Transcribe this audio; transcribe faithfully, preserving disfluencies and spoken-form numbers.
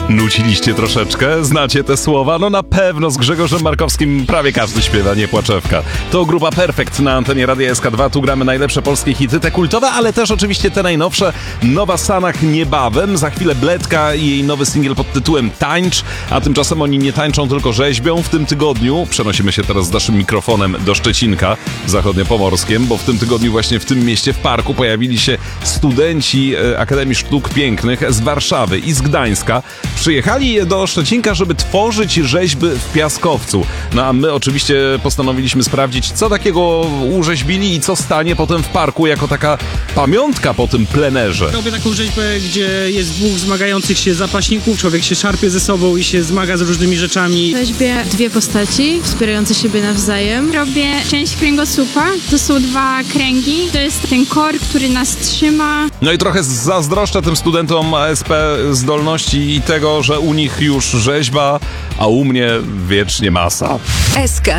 Nuciliście troszeczkę? Znacie te słowa? No na pewno z Grzegorzem Markowskim prawie każdy śpiewa Nie płaczewka. To grupa Perfekt na antenie Radia S K dwa. Tu gramy najlepsze polskie hity, te kultowe, ale też oczywiście te najnowsze. Nowa Sanach niebawem, za chwilę Bledka i jej nowy singiel pod tytułem Tańcz, a tymczasem oni nie tańczą, tylko rzeźbią. W tym tygodniu przenosimy się teraz z naszym mikrofonem do Szczecinka, zachodniopomorskiem, bo w tym tygodniu właśnie w tym mieście, w parku pojawili się studenci Akademii Sztuk Pięknych z Warszawy i z Gdańska. Przyjechali do Szczecinka, żeby tworzyć rzeźby w piaskowcu. No a my oczywiście postanowiliśmy sprawdzić, co takiego urzeźbili i co stanie potem w parku jako taka pamiątka po tym plenerze. Robię taką rzeźbę, gdzie jest dwóch zmagających się zapaśników, człowiek się szarpie ze sobą i się zmaga z różnymi rzeczami. Rzeźbię dwie postaci wspierające siebie nawzajem. Robię część kręgosłupa, to są dwa kręgi, to jest ten kor, który nas trzyma. No i trochę zazdroszczę tym studentom A S P zdolności i tego, że u nich już rzeźba, a u mnie wiecznie masa. S K